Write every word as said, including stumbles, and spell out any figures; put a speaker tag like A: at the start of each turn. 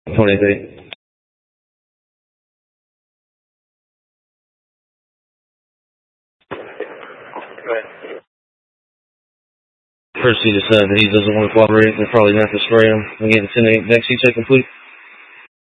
A: twenty-three. Proceed to said that he doesn't want to cooperate. They're probably going to have to spray him. Again, ten eight, vaccine check complete.